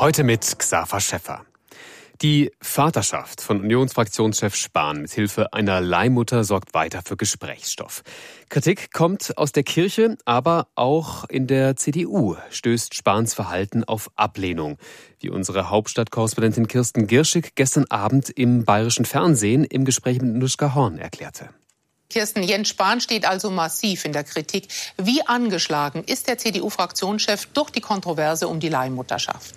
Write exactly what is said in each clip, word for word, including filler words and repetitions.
Heute mit Xaver Schäffer. Die Vaterschaft von Unionsfraktionschef Spahn mit Hilfe einer Leihmutter sorgt weiter für Gesprächsstoff. Kritik kommt aus der Kirche, aber auch in der C D U stößt Spahns Verhalten auf Ablehnung, wie unsere Hauptstadtkorrespondentin Kirsten Girschig gestern Abend im Bayerischen Fernsehen im Gespräch mit Nuschka Horn erklärte. Kirsten, Jens Spahn steht also massiv in der Kritik. Wie angeschlagen ist der C D U-Fraktionschef durch die Kontroverse um die Leihmutterschaft?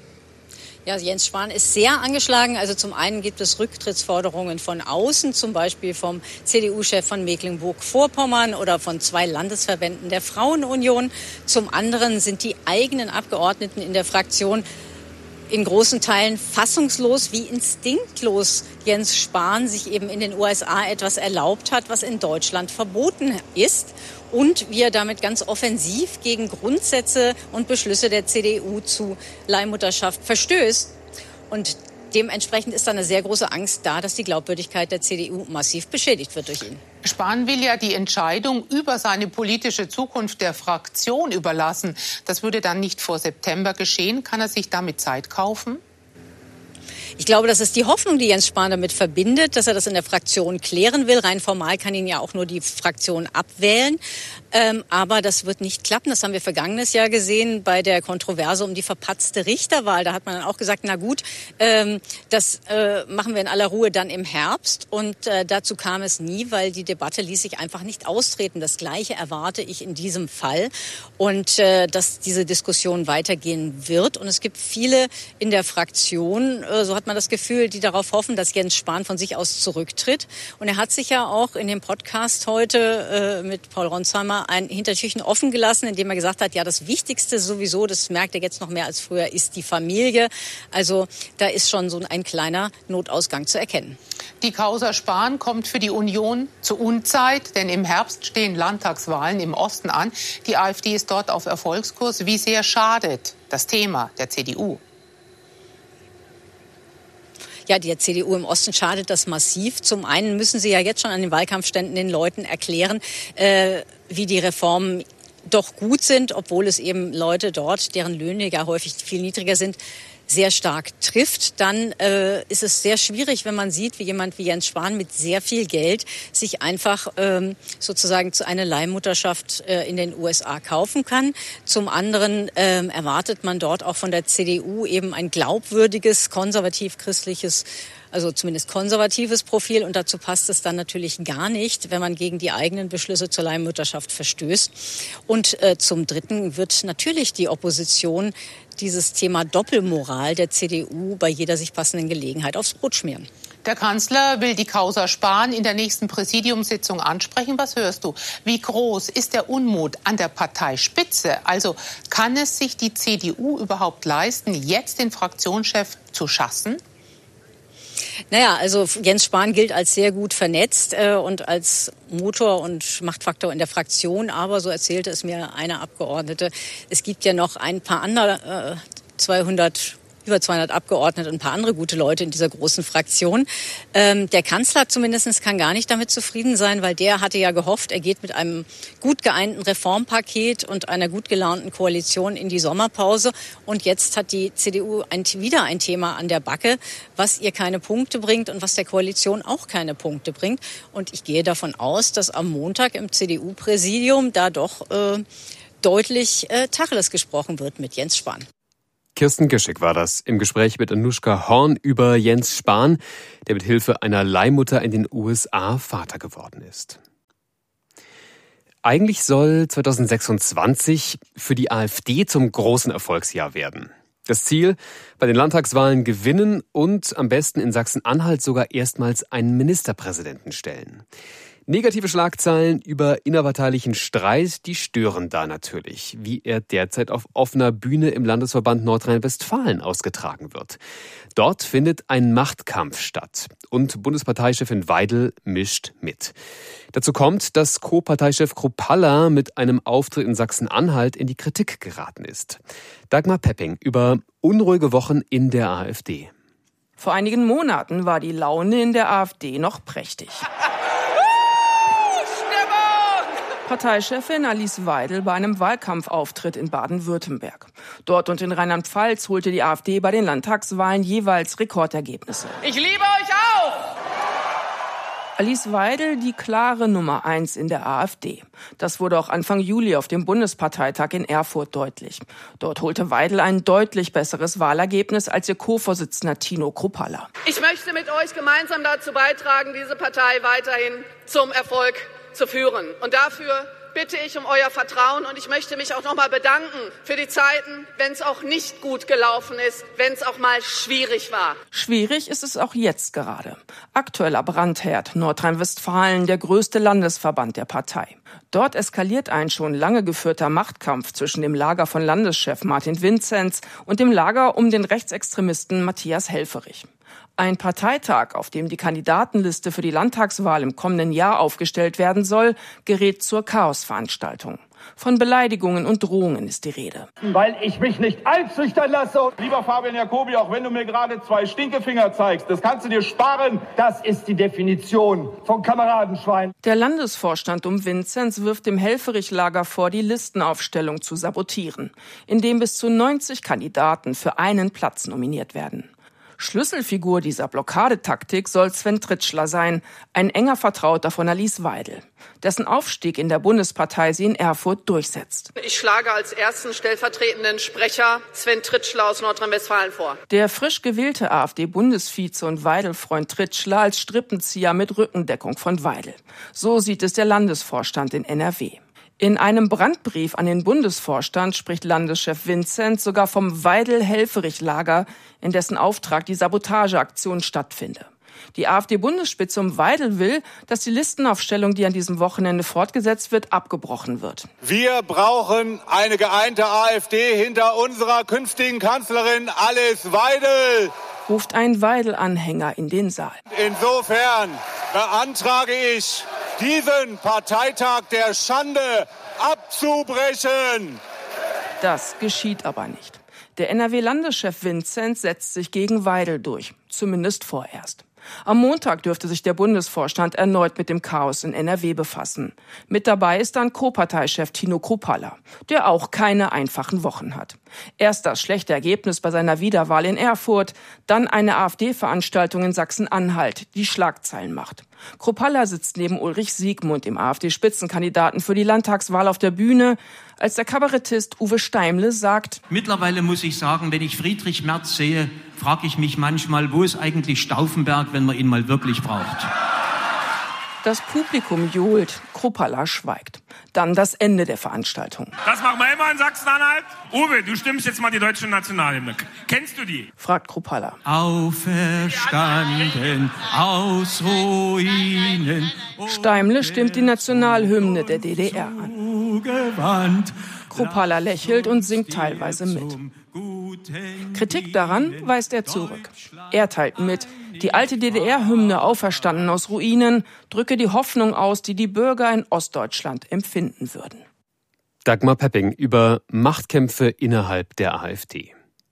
Ja, Jens Spahn ist sehr angeschlagen. Also zum einen gibt es Rücktrittsforderungen von außen, zum Beispiel vom C D U-Chef von Mecklenburg-Vorpommern oder von zwei Landesverbänden der Frauenunion. Zum anderen sind die eigenen Abgeordneten in der Fraktion in großen Teilen fassungslos, wie instinktlos Jens Spahn sich eben in den U S A etwas erlaubt hat, was in Deutschland verboten ist. Und wie er damit ganz offensiv gegen Grundsätze und Beschlüsse der C D U zu Leihmutterschaft verstößt. Und dementsprechend ist da eine sehr große Angst da, dass die Glaubwürdigkeit der C D U massiv beschädigt wird durch ihn. Spahn will ja die Entscheidung über seine politische Zukunft der Fraktion überlassen. Das würde dann nicht vor September geschehen. Kann er sich damit Zeit kaufen? Ich glaube, das ist die Hoffnung, die Jens Spahn damit verbindet, dass er das in der Fraktion klären will. Rein formal kann ihn ja auch nur die Fraktion abwählen. Ähm, aber das wird nicht klappen. Das haben wir vergangenes Jahr gesehen bei der Kontroverse um die verpatzte Richterwahl. Da hat man dann auch gesagt, na gut, ähm, das äh, machen wir in aller Ruhe dann im Herbst. Und äh, dazu kam es nie, weil die Debatte ließ sich einfach nicht austreten. Das Gleiche erwarte ich in diesem Fall. Und äh, dass diese Diskussion weitergehen wird. Und es gibt viele in der Fraktion, äh, so hat man das Gefühl, die darauf hoffen, dass Jens Spahn von sich aus zurücktritt. Und er hat sich ja auch in dem Podcast heute äh, mit Paul Ronsheimer ein Hintertürchen offen gelassen, indem er gesagt hat, ja, das Wichtigste sowieso, das merkt er jetzt noch mehr als früher, ist die Familie. Also da ist schon so ein kleiner Notausgang zu erkennen. Die Causa Spahn kommt für die Union zur Unzeit, denn im Herbst stehen Landtagswahlen im Osten an. Die AfD ist dort auf Erfolgskurs. Wie sehr schadet das Thema der C D U? Ja, der C D U im Osten schadet das massiv. Zum einen müssen sie ja jetzt schon an den Wahlkampfständen den Leuten erklären, äh, wie die Reformen doch gut sind, obwohl es eben Leute dort, deren Löhne ja häufig viel niedriger sind, sehr stark trifft. Dann äh, ist es sehr schwierig, wenn man sieht, wie jemand wie Jens Spahn mit sehr viel Geld sich einfach ähm, sozusagen zu einer Leihmutterschaft äh, in den U S A kaufen kann. Zum anderen ähm, erwartet man dort auch von der C D U eben ein glaubwürdiges, konservativ-christliches, also zumindest konservatives Profil. Und dazu passt es dann natürlich gar nicht, wenn man gegen die eigenen Beschlüsse zur Leihmutterschaft verstößt. Und äh, zum Dritten wird natürlich die Opposition dieses Thema Doppelmoral der C D U bei jeder sich passenden Gelegenheit aufs Brot schmieren. Der Kanzler will die Causa Spahn in der nächsten Präsidiumssitzung ansprechen. Was hörst du? Wie groß ist der Unmut an der Parteispitze? Also kann es sich die C D U überhaupt leisten, jetzt den Fraktionschef zu schassen? Naja, also Jens Spahn gilt als sehr gut vernetzt äh, und als Motor und Machtfaktor in der Fraktion. Aber, so erzählte es mir eine Abgeordnete, es gibt ja noch ein paar andere, äh, zweihundert über zweihundert Abgeordnete und ein paar andere gute Leute in dieser großen Fraktion. Ähm, der Kanzler zumindest kann gar nicht damit zufrieden sein, weil der hatte ja gehofft, er geht mit einem gut geeinten Reformpaket und einer gut gelaunten Koalition in die Sommerpause. Und jetzt hat die C D U ein, wieder ein Thema an der Backe, was ihr keine Punkte bringt und was der Koalition auch keine Punkte bringt. Und ich gehe davon aus, dass am Montag im C D U-Präsidium da doch äh, deutlich äh, Tacheles gesprochen wird mit Jens Spahn. Kirsten Girschig war das im Gespräch mit Nuschka Horn über Jens Spahn, der mit Hilfe einer Leihmutter in den U S A Vater geworden ist. Eigentlich soll zweitausendsechsundzwanzig für die AfD zum großen Erfolgsjahr werden. Das Ziel, bei den Landtagswahlen gewinnen und am besten in Sachsen-Anhalt sogar erstmals einen Ministerpräsidenten stellen. Negative Schlagzeilen über innerparteilichen Streit, die stören da natürlich, wie er derzeit auf offener Bühne im Landesverband Nordrhein-Westfalen ausgetragen wird. Dort findet ein Machtkampf statt und Bundesparteichefin Weidel mischt mit. Dazu kommt, dass Co-Parteichef Kruppalla mit einem Auftritt in Sachsen-Anhalt in die Kritik geraten ist. Dagmar Pepping über unruhige Wochen in der AfD. Vor einigen Monaten war die Laune in der AfD noch prächtig. Parteichefin Alice Weidel bei einem Wahlkampfauftritt in Baden-Württemberg. Dort und in Rheinland-Pfalz holte die AfD bei den Landtagswahlen jeweils Rekordergebnisse. Ich liebe euch auch! Alice Weidel die klare Nummer eins in der AfD. Das wurde auch Anfang Juli auf dem Bundesparteitag in Erfurt deutlich. Dort holte Weidel ein deutlich besseres Wahlergebnis als ihr Co-Vorsitzender Tino Kruppalla. Ich möchte mit euch gemeinsam dazu beitragen, diese Partei weiterhin zum Erfolg zu führen. Und dafür bitte ich um euer Vertrauen und ich möchte mich auch noch mal bedanken für die Zeiten, wenn es auch nicht gut gelaufen ist, wenn es auch mal schwierig war. Schwierig ist es auch jetzt gerade. Aktueller Brandherd, Nordrhein-Westfalen, der größte Landesverband der Partei. Dort eskaliert ein schon lange geführter Machtkampf zwischen dem Lager von Landeschef Martin Vinzenz und dem Lager um den Rechtsextremisten Matthias Helfferich. Ein Parteitag, auf dem die Kandidatenliste für die Landtagswahl im kommenden Jahr aufgestellt werden soll, gerät zur Chaosveranstaltung. Von Beleidigungen und Drohungen ist die Rede. Weil ich mich nicht einschüchtern lasse. Lieber Fabian Jacobi, auch wenn du mir gerade zwei Stinkefinger zeigst, das kannst du dir sparen. Das ist die Definition von Kameradenschwein. Der Landesvorstand um Vinzenz wirft dem Helfferich-Lager vor, die Listenaufstellung zu sabotieren, indem bis zu neunzig Kandidaten für einen Platz nominiert werden. Schlüsselfigur dieser Blockadetaktik soll Sven Tritschler sein, ein enger Vertrauter von Alice Weidel, dessen Aufstieg in der Bundespartei sie in Erfurt durchsetzt. Ich schlage als ersten stellvertretenden Sprecher Sven Tritschler aus Nordrhein-Westfalen vor. Der frisch gewählte AfD-Bundesvize und Weidel-Freund Tritschler als Strippenzieher mit Rückendeckung von Weidel. So sieht es der Landesvorstand in N R W. In einem Brandbrief an den Bundesvorstand spricht Landeschef Vinzenz sogar vom Weidel-Helfferich-Lager, in dessen Auftrag die Sabotageaktion stattfinde. Die AfD-Bundesspitze um Weidel will, dass die Listenaufstellung, die an diesem Wochenende fortgesetzt wird, abgebrochen wird. Wir brauchen eine geeinte AfD hinter unserer künftigen Kanzlerin Alice Weidel, ruft ein Weidel-Anhänger in den Saal. Insofern beantrage ich, diesen Parteitag der Schande abzubrechen. Das geschieht aber nicht. Der N R W-Landeschef Vinzenz setzt sich gegen Weidel durch, zumindest vorerst. Am Montag dürfte sich der Bundesvorstand erneut mit dem Chaos in N R W befassen. Mit dabei ist dann Co-Parteichef Tino Kruppalla, der auch keine einfachen Wochen hat. Erst das schlechte Ergebnis bei seiner Wiederwahl in Erfurt, dann eine AfD-Veranstaltung in Sachsen-Anhalt, die Schlagzeilen macht. Kruppalla sitzt neben Ulrich Siegmund, dem AfD-Spitzenkandidaten für die Landtagswahl, auf der Bühne, als der Kabarettist Uwe Steimle sagt: Mittlerweile muss ich sagen, wenn ich Friedrich Merz sehe, frage ich mich manchmal, wo ist eigentlich Stauffenberg, wenn man ihn mal wirklich braucht? Das Publikum johlt, Kruppalla schweigt. Dann das Ende der Veranstaltung. Das machen wir immer in Sachsen-Anhalt. Uwe, du stimmst jetzt mal die deutsche Nationalhymne. Kennst du die? Fragt Kruppalla. Auferstanden aus Ruinen. Steimle stimmt die Nationalhymne der D D R an. Kruppalla lächelt und singt teilweise mit. Kritik daran weist er zurück. Er teilt mit, die alte D D R-Hymne Auferstanden aus Ruinen drücke die Hoffnung aus, die die Bürger in Ostdeutschland empfinden würden. Dagmar Pepping über Machtkämpfe innerhalb der AfD.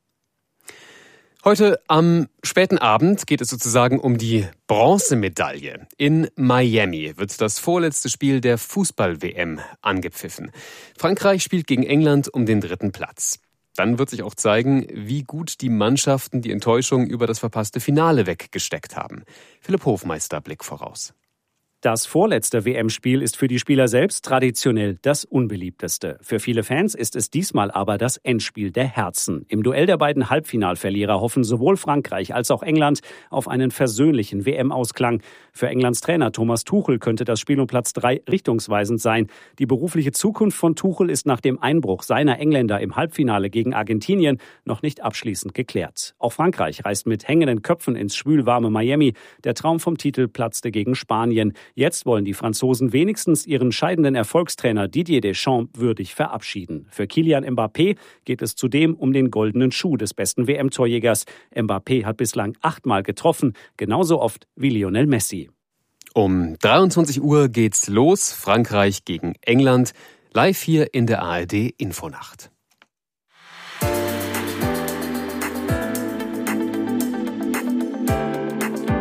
Heute am späten Abend geht es sozusagen um die Bronzemedaille. In Miami wird das vorletzte Spiel der Fußball-W M angepfiffen. Frankreich spielt gegen England um den dritten Platz. Dann wird sich auch zeigen, wie gut die Mannschaften die Enttäuschung über das verpasste Finale weggesteckt haben. Philipp Hofmeister, Blick voraus. Das vorletzte W M-Spiel ist für die Spieler selbst traditionell das unbeliebteste. Für viele Fans ist es diesmal aber das Endspiel der Herzen. Im Duell der beiden Halbfinalverlierer hoffen sowohl Frankreich als auch England auf einen versöhnlichen W M-Ausklang. Für Englands Trainer Thomas Tuchel könnte das Spiel um Platz drei richtungsweisend sein. Die berufliche Zukunft von Tuchel ist nach dem Einbruch seiner Engländer im Halbfinale gegen Argentinien noch nicht abschließend geklärt. Auch Frankreich reist mit hängenden Köpfen ins schwülwarme Miami. Der Traum vom Titel platzte gegen Spanien. Jetzt wollen die Franzosen wenigstens ihren scheidenden Erfolgstrainer Didier Deschamps würdig verabschieden. Für Kylian Mbappé geht es zudem um den goldenen Schuh des besten W M-Torjägers. Mbappé hat bislang achtmal getroffen, genauso oft wie Lionel Messi. Um dreiundzwanzig Uhr geht's los, Frankreich gegen England, live hier in der A R D Infonacht.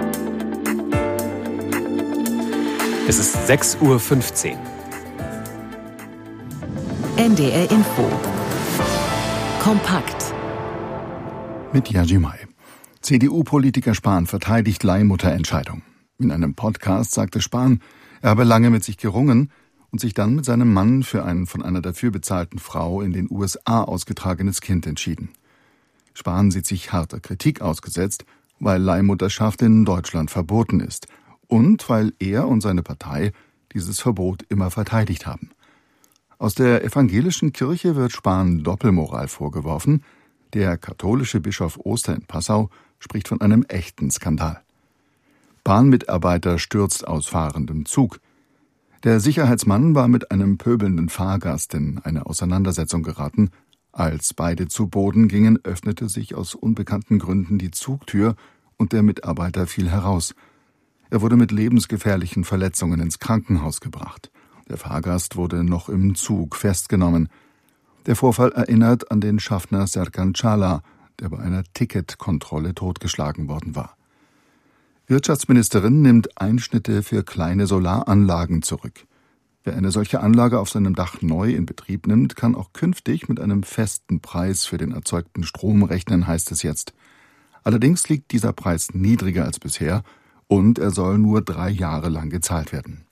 Es ist sechs Uhr fünfzehn. N D R Info. Kompakt. Mit Yaji Mai. C D U-Politiker Spahn verteidigt Leihmutterentscheidung. In einem Podcast sagte Spahn, er habe lange mit sich gerungen und sich dann mit seinem Mann für ein von einer dafür bezahlten Frau in den U S A ausgetragenes Kind entschieden. Spahn sieht sich harter Kritik ausgesetzt, weil Leihmutterschaft in Deutschland verboten ist und weil er und seine Partei dieses Verbot immer verteidigt haben. Aus der evangelischen Kirche wird Spahn Doppelmoral vorgeworfen. Der katholische Bischof Oster in Passau spricht von einem echten Skandal. Bahnmitarbeiter stürzt aus fahrendem Zug. Der Sicherheitsmann war mit einem pöbelnden Fahrgast in eine Auseinandersetzung geraten. Als beide zu Boden gingen, öffnete sich aus unbekannten Gründen die Zugtür und der Mitarbeiter fiel heraus. Er wurde mit lebensgefährlichen Verletzungen ins Krankenhaus gebracht. Der Fahrgast wurde noch im Zug festgenommen. Der Vorfall erinnert an den Schaffner Serkan Çağlar, der bei einer Ticketkontrolle totgeschlagen worden war. Wirtschaftsministerin nimmt Einschnitte für kleine Solaranlagen zurück. Wer eine solche Anlage auf seinem Dach neu in Betrieb nimmt, kann auch künftig mit einem festen Preis für den erzeugten Strom rechnen, heißt es jetzt. Allerdings liegt dieser Preis niedriger als bisher und er soll nur drei Jahre lang gezahlt werden.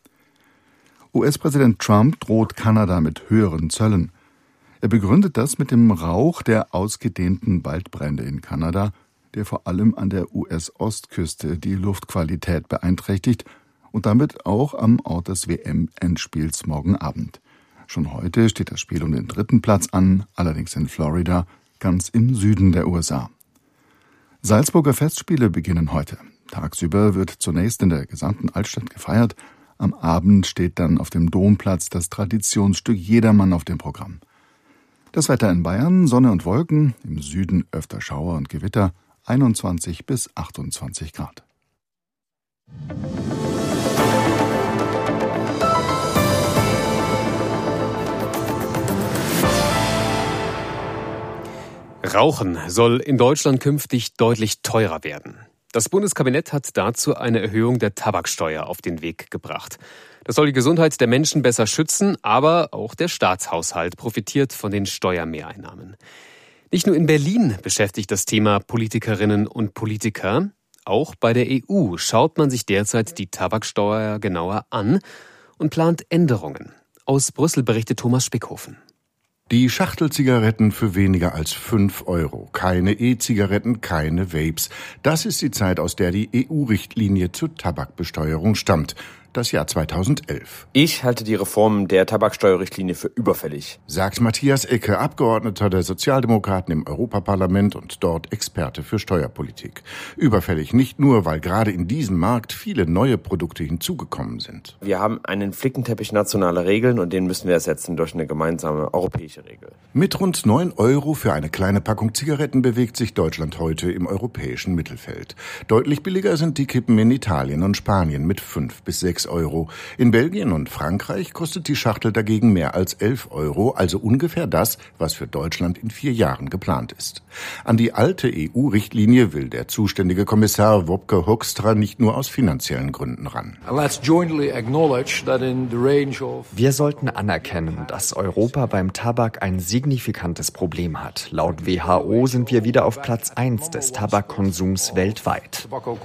U S-Präsident Trump droht Kanada mit höheren Zöllen. Er begründet das mit dem Rauch der ausgedehnten Waldbrände in Kanada, der vor allem an der U S-Ostküste die Luftqualität beeinträchtigt und damit auch am Ort des W M-Endspiels morgen Abend. Schon heute steht das Spiel um den dritten Platz an, allerdings in Florida, ganz im Süden der U S A. Salzburger Festspiele beginnen heute. Tagsüber wird zunächst in der gesamten Altstadt gefeiert. Am Abend steht dann auf dem Domplatz das Traditionsstück Jedermann auf dem Programm. Das Wetter in Bayern, Sonne und Wolken, im Süden öfter Schauer und Gewitter, einundzwanzig bis achtundzwanzig Grad. Rauchen soll in Deutschland künftig deutlich teurer werden. Das Bundeskabinett hat dazu eine Erhöhung der Tabaksteuer auf den Weg gebracht. Das soll die Gesundheit der Menschen besser schützen, aber auch der Staatshaushalt profitiert von den Steuermehreinnahmen. Nicht nur in Berlin beschäftigt das Thema Politikerinnen und Politiker. Auch bei der E U schaut man sich derzeit die Tabaksteuer genauer an und plant Änderungen. Aus Brüssel berichtet Thomas Spickhofen. Die Schachtelzigaretten für weniger als fünf Euro. Keine E-Zigaretten, keine Vapes. Das ist die Zeit, aus der die E U-Richtlinie zur Tabakbesteuerung stammt. Das Jahr zweitausendelf. Ich halte die Reform der Tabaksteuerrichtlinie für überfällig, sagt Matthias Ecke, Abgeordneter der Sozialdemokraten im Europaparlament und dort Experte für Steuerpolitik. Überfällig nicht nur, weil gerade in diesem Markt viele neue Produkte hinzugekommen sind. Wir haben einen Flickenteppich nationaler Regeln und den müssen wir ersetzen durch eine gemeinsame europäische Regel. Mit rund neun Euro für eine kleine Packung Zigaretten bewegt sich Deutschland heute im europäischen Mittelfeld. Deutlich billiger sind die Kippen in Italien und Spanien mit fünf bis sechs Euro. In Belgien und Frankreich kostet die Schachtel dagegen mehr als elf Euro, also ungefähr das, was für Deutschland in vier Jahren geplant ist. An die alte E U-Richtlinie will der zuständige Kommissar Wopke Hoekstra nicht nur aus finanziellen Gründen ran. Wir sollten anerkennen, dass Europa beim Tabak ein signifikantes Problem hat. Laut W H O sind wir wieder auf Platz eins des Tabakkonsums weltweit.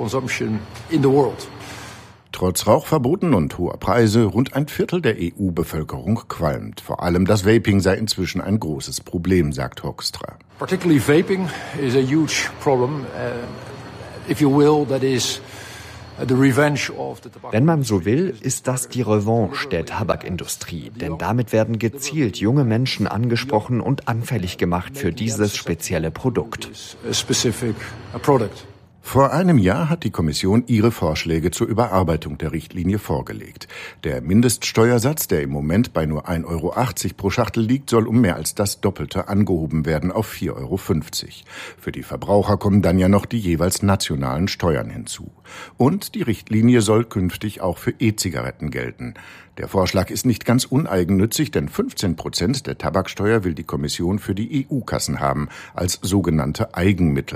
Trotz Rauchverboten und hoher Preise, rund ein Viertel der E U-Bevölkerung qualmt. Vor allem das Vaping sei inzwischen ein großes Problem, sagt Hoekstra. Particularly vaping is a huge problem. Uh, if you will, that is the revenge of the tobacco. Wenn man so will, ist das die Revanche der Tabakindustrie. Denn damit werden gezielt junge Menschen angesprochen und anfällig gemacht für dieses spezielle Produkt. Specific product. Vor einem Jahr hat die Kommission ihre Vorschläge zur Überarbeitung der Richtlinie vorgelegt. Der Mindeststeuersatz, der im Moment bei nur ein Euro achtzig pro Schachtel liegt, soll um mehr als das Doppelte angehoben werden auf vier Euro fünfzig. Für die Verbraucher kommen dann ja noch die jeweils nationalen Steuern hinzu. Und die Richtlinie soll künftig auch für E-Zigaretten gelten. Der Vorschlag ist nicht ganz uneigennützig, denn fünfzehn Prozent der Tabaksteuer will die Kommission für die E U-Kassen haben, als sogenannte Eigenmittel.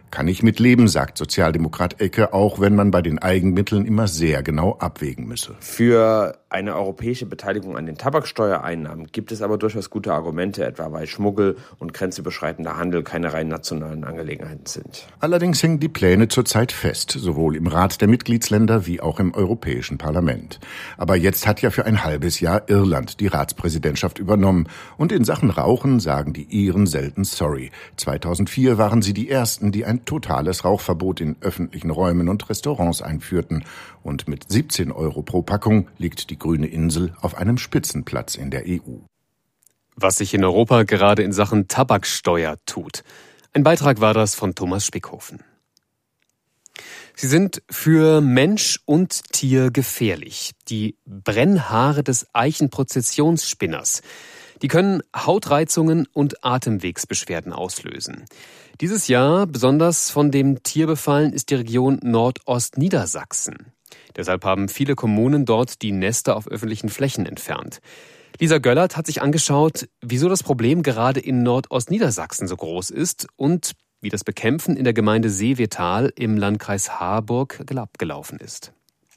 Kann ich mit leben, sagt Sozialdemokrat Ecke, auch wenn man bei den Eigenmitteln immer sehr genau abwägen müsse. Für eine europäische Beteiligung an den Tabaksteuereinnahmen gibt es aber durchaus gute Argumente, etwa weil Schmuggel und grenzüberschreitender Handel keine rein nationalen Angelegenheiten sind. Allerdings hängen die Pläne zurzeit fest, sowohl im Rat der Mitgliedsländer wie auch im Europäischen Parlament. Aber jetzt hat ja für ein halbes Jahr Irland die Ratspräsidentschaft übernommen. Und in Sachen Rauchen sagen die Iren selten sorry. zweitausendvier waren sie die Ersten, die ein totales Rauchverbot in öffentlichen Räumen und Restaurants einführten. Und mit siebzehn Euro pro Packung liegt die grüne Insel auf einem Spitzenplatz in der E U. Was sich in Europa gerade in Sachen Tabaksteuer tut. Ein Beitrag war das von Thomas Spickhofen. Sie sind für Mensch und Tier gefährlich. Die Brennhaare des Eichenprozessionsspinners. Die können Hautreizungen und Atemwegsbeschwerden auslösen. Dieses Jahr besonders von dem Tier befallen ist die Region Nordostniedersachsen. Deshalb haben viele Kommunen dort die Nester auf öffentlichen Flächen entfernt. Lisa Göllert hat sich angeschaut, wieso das Problem gerade in Nordostniedersachsen so groß ist und wie das Bekämpfen in der Gemeinde Seevetal im Landkreis Harburg abgelaufen ist.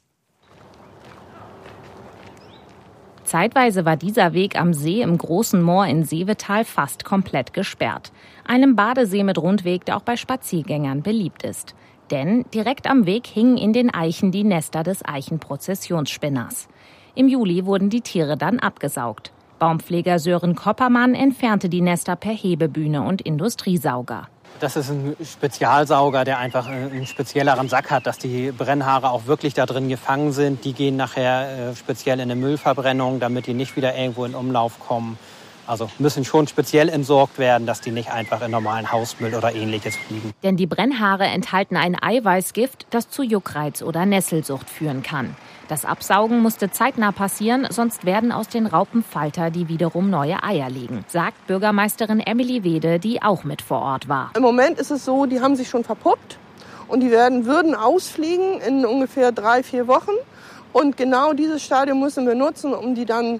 Zeitweise war dieser Weg am See im Großen Moor in Seevetal fast komplett gesperrt. Einem Badesee mit Rundweg, der auch bei Spaziergängern beliebt ist. Denn direkt am Weg hingen in den Eichen die Nester des Eichenprozessionsspinners. Im Juli wurden die Tiere dann abgesaugt. Baumpfleger Sören Koppermann entfernte die Nester per Hebebühne und Industriesauger. Das ist ein Spezialsauger, der einfach einen spezielleren Sack hat, dass die Brennhaare auch wirklich da drin gefangen sind. Die gehen nachher äh, speziell in eine Müllverbrennung, damit die nicht wieder irgendwo in Umlauf kommen. Also müssen schon speziell entsorgt werden, dass die nicht einfach in normalen Hausmüll oder Ähnliches fliegen. Denn die Brennhaare enthalten ein Eiweißgift, das zu Juckreiz oder Nesselsucht führen kann. Das Absaugen musste zeitnah passieren, sonst werden aus den Raupen Falter, die wiederum neue Eier legen, sagt Bürgermeisterin Emily Wede, die auch mit vor Ort war. Im Moment ist es so, die haben sich schon verpuppt und die werden, würden ausfliegen in ungefähr drei, vier Wochen. Und genau dieses Stadium müssen wir nutzen, um die dann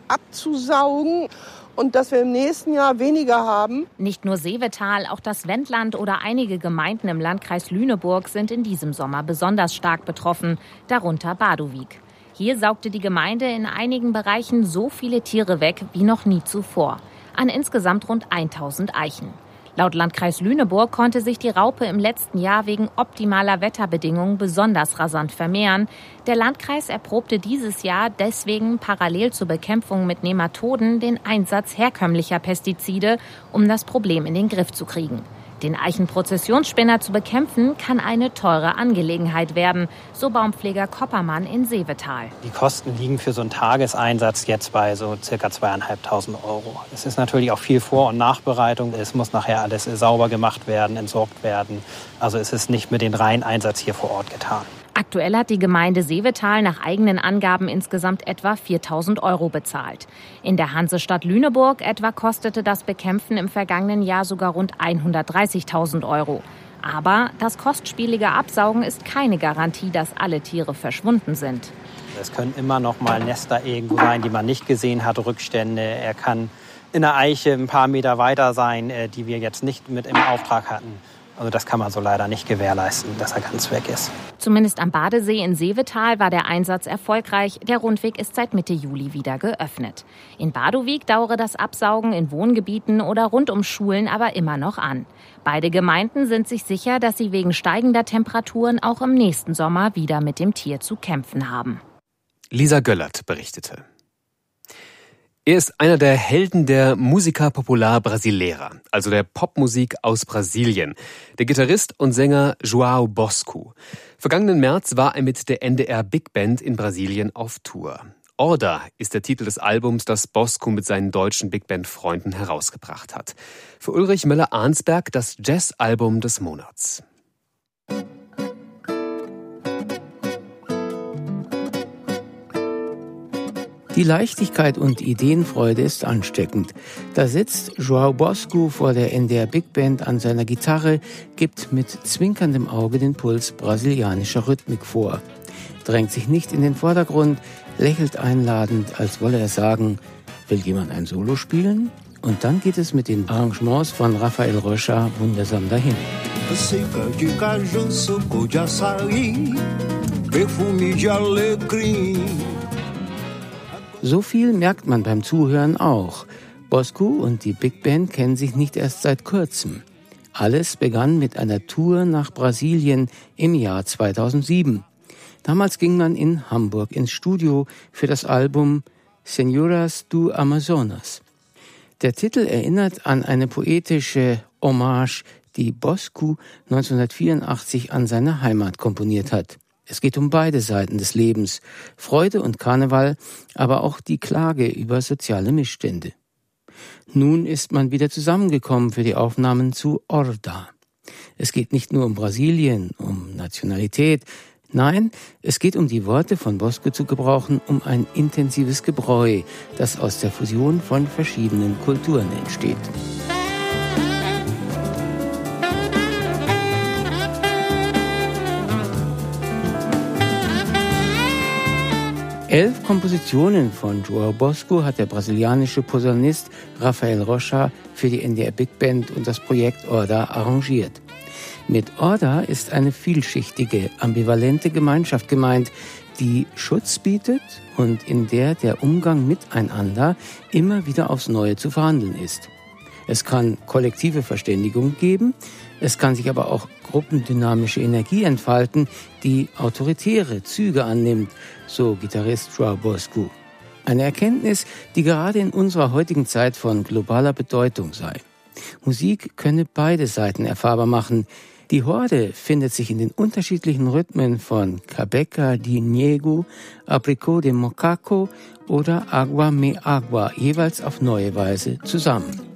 abzusaugen. Und dass wir im nächsten Jahr weniger haben. Nicht nur Seevetal, auch das Wendland oder einige Gemeinden im Landkreis Lüneburg sind in diesem Sommer besonders stark betroffen, darunter Badowik. Hier saugte die Gemeinde in einigen Bereichen so viele Tiere weg wie noch nie zuvor, an insgesamt rund tausend Eichen. Laut Landkreis Lüneburg konnte sich die Raupe im letzten Jahr wegen optimaler Wetterbedingungen besonders rasant vermehren. Der Landkreis erprobte dieses Jahr deswegen parallel zur Bekämpfung mit Nematoden den Einsatz herkömmlicher Pestizide, um das Problem in den Griff zu kriegen. Den Eichenprozessionsspinner zu bekämpfen, kann eine teure Angelegenheit werden, so Baumpfleger Koppermann in Seevetal. Die Kosten liegen für so einen Tageseinsatz jetzt bei so circa zweieinhalbtausend Euro. Es ist natürlich auch viel Vor- und Nachbereitung. Es muss nachher alles sauber gemacht werden, entsorgt werden. Also es ist nicht mit dem reinen Einsatz hier vor Ort getan. Aktuell hat die Gemeinde Seevetal nach eigenen Angaben insgesamt etwa viertausend Euro bezahlt. In der Hansestadt Lüneburg etwa kostete das Bekämpfen im vergangenen Jahr sogar rund hundertdreißigtausend Euro. Aber das kostspielige Absaugen ist keine Garantie, dass alle Tiere verschwunden sind. Es können immer noch mal Nester irgendwo sein, die man nicht gesehen hat, Rückstände. Er kann in der Eiche ein paar Meter weiter sein, die wir jetzt nicht mit im Auftrag hatten. Also das kann man so leider nicht gewährleisten, dass er ganz weg ist. Zumindest am Badesee in Seevetal war der Einsatz erfolgreich. Der Rundweg ist seit Mitte Juli wieder geöffnet. In Badowik dauere das Absaugen in Wohngebieten oder rund um Schulen aber immer noch an. Beide Gemeinden sind sich sicher, dass sie wegen steigender Temperaturen auch im nächsten Sommer wieder mit dem Tier zu kämpfen haben. Lisa Göllert berichtete. Er ist einer der Helden der Música Popular Brasileira, also der Popmusik aus Brasilien, der Gitarrist und Sänger João Bosco. Vergangenen März war er mit der N D R Big Band in Brasilien auf Tour. Order ist der Titel des Albums, das Bosco mit seinen deutschen Big Band-Freunden herausgebracht hat. Für Ulrich Möller-Arnsberg das Jazz-Album des Monats. Die Leichtigkeit und Ideenfreude ist ansteckend. Da sitzt João Bosco vor der N D R Big Band an seiner Gitarre, gibt mit zwinkerndem Auge den Puls brasilianischer Rhythmik vor. Drängt sich nicht in den Vordergrund, lächelt einladend, als wolle er sagen, will jemand ein Solo spielen? Und dann geht es mit den Arrangements von Rafael Rocha wundersam dahin. seca de caju, suco de açaí, perfume de alecrim. So viel merkt man beim Zuhören auch. Bosco und die Big Band kennen sich nicht erst seit kurzem. Alles begann mit einer Tour nach Brasilien im Jahr zweitausendsieben. Damals ging man in Hamburg ins Studio für das Album Senhoras do Amazonas. Der Titel erinnert an eine poetische Hommage, die Bosco neunzehnhundertvierundachtzig an seine Heimat komponiert hat. Es geht um beide Seiten des Lebens, Freude und Karneval, aber auch die Klage über soziale Missstände. Nun ist man wieder zusammengekommen für die Aufnahmen zu Horda. Es geht nicht nur um Brasilien, um Nationalität. Nein, es geht um die Worte von Bosco zu gebrauchen, um ein intensives Gebräu, das aus der Fusion von verschiedenen Kulturen entsteht. Elf Kompositionen von João Bosco hat der brasilianische Posaunist Rafael Rocha für die N D R Big Band und das Projekt Horda arrangiert. Mit Horda ist eine vielschichtige, ambivalente Gemeinschaft gemeint, die Schutz bietet und in der der Umgang miteinander immer wieder aufs Neue zu verhandeln ist. Es kann kollektive Verständigung geben, es kann sich aber auch gruppendynamische Energie entfalten, die autoritäre Züge annimmt, so Gitarrist João Bosco. Eine Erkenntnis, die gerade in unserer heutigen Zeit von globaler Bedeutung sei. Musik könne beide Seiten erfahrbar machen. Die Horde findet sich in den unterschiedlichen Rhythmen von Cabeca de Niego, Apricot de Mocaco oder Agua me Agua jeweils auf neue Weise zusammen.